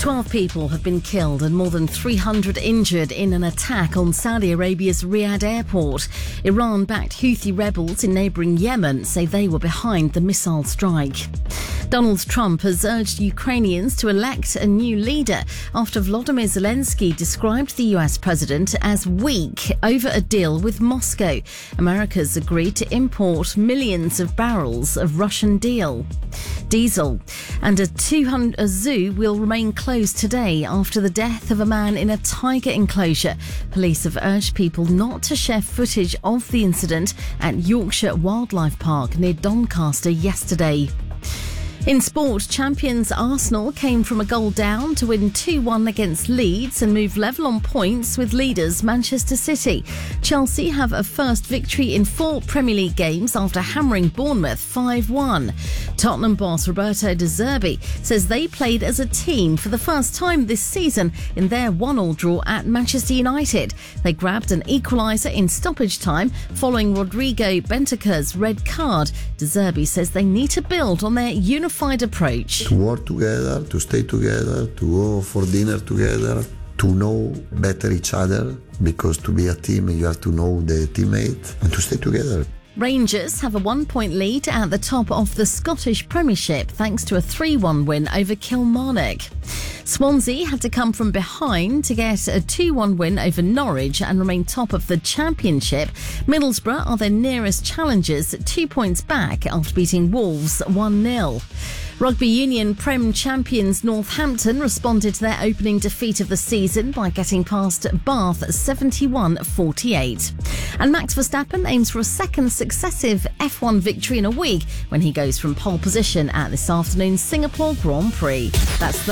12 people have been killed and more than 300 injured in an attack on Saudi Arabia's Riyadh airport. Iran-backed Houthi rebels in neighbouring Yemen say they were behind the missile strike. Donald Trump has urged Ukrainians to elect a new leader after Volodymyr Zelensky described the US president as weak over a deal with Moscow. America's agreed to import millions of barrels of Russian diesel. And a zoo will remain closed today after the death of a man in a tiger enclosure. Police have urged people not to share footage of the incident at Yorkshire Wildlife Park near Doncaster yesterday. In sport, champions Arsenal came from a goal down to win 2-1 against Leeds and move level on points with leaders Manchester City. Chelsea have a first victory in 4 Premier League games after hammering Bournemouth 5-1. Tottenham boss Roberto De Zerbi says they played as a team for the first time this season in their 1-1 draw at Manchester United. They grabbed an equaliser in stoppage time following Rodrigo Bentancur's red card. De Zerbi says they need to build on their unified approach. To work together, to stay together, to go for dinner together, to know better each other, because to be a team you have to know the teammate and to stay together. Rangers have a 1-point lead at the top of the Scottish Premiership thanks to a 3-1 win over Kilmarnock. Swansea had to come from behind to get a 2-1 win over Norwich and remain top of the Championship. Middlesbrough are their nearest challengers, 2 points back after beating Wolves 1-0. Rugby Union Prem champions Northampton responded to their opening defeat of the season by getting past Bath 71-48. And Max Verstappen aims for a second successive F1 victory in a week when he goes from pole position at this afternoon's Singapore Grand Prix. That's the